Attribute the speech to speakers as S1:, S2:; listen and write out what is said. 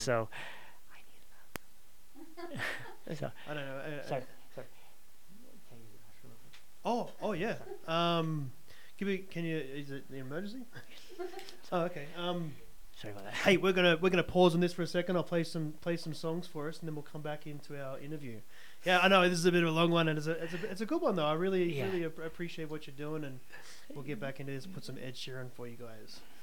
S1: So so
S2: I don't know.
S1: sorry.
S2: Oh yeah. Give me. Can you? Is it the emergency? Oh, okay.
S1: Sorry about that.
S2: Hey, we're gonna pause on this for a second. I'll play some songs for us, and then we'll come back into our interview. Yeah, I know this is a bit of a long one, and it's a good one though. I really
S1: Yeah.
S2: really appreciate what you're doing, and we'll get back into this. Put some Ed Sheeran for you guys.